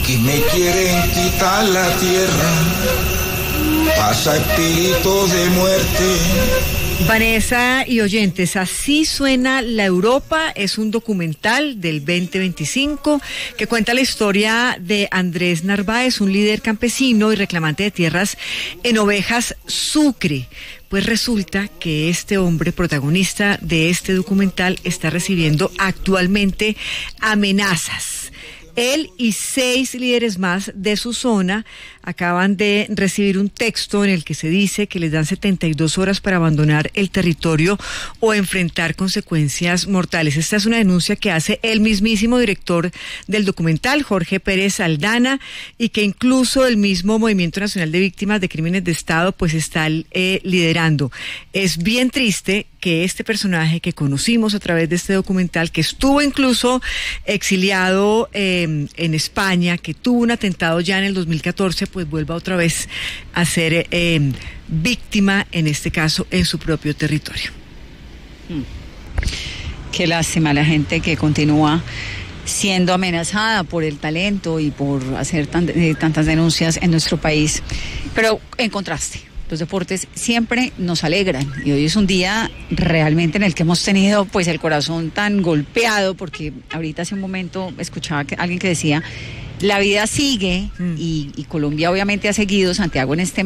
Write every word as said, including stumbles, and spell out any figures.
que me quieren quitar la tierra, pasa espíritu de muerte. Vanessa y oyentes, así suena la Europa, es un documental del veinte veinticinco que cuenta la historia de Andrés Narváez, un líder campesino y reclamante de tierras en Ovejas, Sucre. Pues resulta que este hombre protagonista de este documental está recibiendo actualmente amenazas. Él y seis líderes más de su zona acaban de recibir un texto en el que se dice que les dan setenta y dos horas para abandonar el territorio o enfrentar consecuencias mortales. Esta es una denuncia que hace el mismísimo director del documental, Jorge Pérez Aldana, y que incluso el mismo Movimiento Nacional de Víctimas de Crímenes de Estado pues está eh, liderando. Es bien triste que este personaje que conocimos a través de este documental, que estuvo incluso exiliado eh, en España, que tuvo un atentado ya en el dos mil catorce, pues vuelva otra vez a ser eh, víctima, en este caso, en su propio territorio. Qué lástima la gente que continúa siendo amenazada por el talento y por hacer tan, eh, tantas denuncias en nuestro país. Pero en contraste, los deportes siempre nos alegran y hoy es un día realmente en el que hemos tenido pues el corazón tan golpeado, porque ahorita hace un momento escuchaba que alguien que decía la vida sigue mm. y, y Colombia obviamente ha seguido. Santiago en este